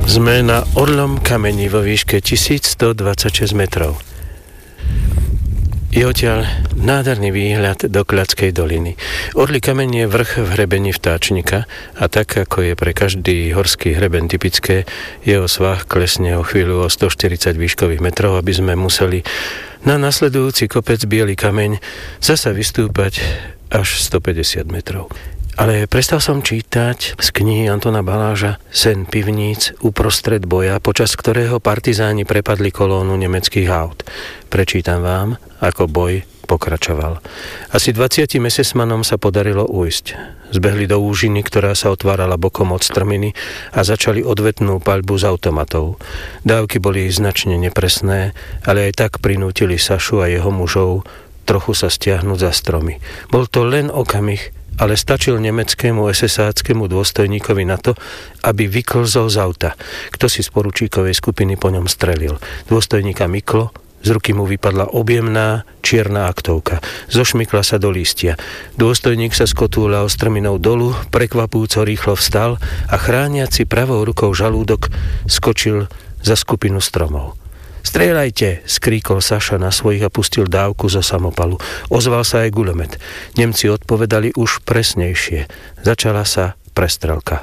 Sme na Orlom kameni vo výške 1126 metrov. Je odtiaľ nádherný výhľad do Kľadskej doliny. Orlý kameň je vrch v hrebení Vtáčnika a tak, ako je pre každý horský hreben typické, jeho svah klesne o chvíľu o 140 výškových metrov, aby sme museli na nasledujúci kopec Biely kameň zasa vystúpať až 150 metrov. Ale prestal som čítať z knihy Antona Baláža Sen pivníc uprostred boja, počas ktorého partizáni prepadli kolónu nemeckých aut. Prečítam vám, ako boj pokračoval. Asi 20 esesmanom sa podarilo ujsť. Zbehli do úžiny, ktorá sa otvárala bokom od strminy a začali odvetnú paľbu z automatov. Dávky boli značne nepresné, ale aj tak prinútili Sašu a jeho mužov trochu sa stiahnuť za stromy. Bol to len okamih, ale stačil nemeckému esesáckému dôstojníkovi na to, aby vyklzol z auta. Kto si z poručíkovej skupiny po ňom strelil. Dôstojníka myklo, z ruky mu vypadla objemná čierna aktovka. Zošmykla sa do lístia. Dôstojník sa skotúľal strminou dolu, prekvapujúco rýchlo vstal a chrániaci pravou rukou žalúdok skočil za skupinu stromov. Strieľajte, skríkol Saša na svojich a pustil dávku zo samopalu. Ozval sa aj guľomet. Nemci odpovedali už presnejšie. Začala sa prestrelka.